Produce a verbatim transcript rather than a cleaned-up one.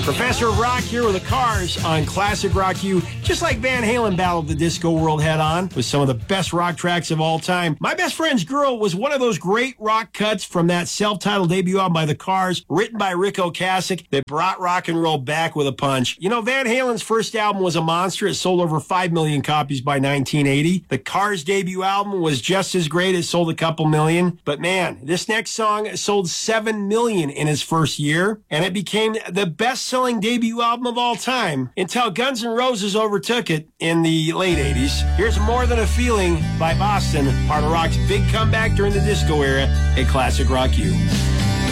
Professor of Rock here with the Cars on Classic Rock U. Just like Van Halen battled the disco world head on with some of the best rock tracks of all time, My Best Friend's Girl was one of those great rock cuts from that self-titled debut album by the Cars, written by Rick Ocasek, that brought rock and roll back with a punch. You know, Van Halen's first album was a monster. It sold over five million copies by nineteen eighty. The Cars' debut album was just as great. It sold a couple million. But man, this next song sold seven million in its first year, and it became the best-selling debut album of all time until Guns N' Roses overtook it in the late eighties. Here's More Than a Feeling by Boston, part of rock's big comeback during the disco era at Classic Rock U.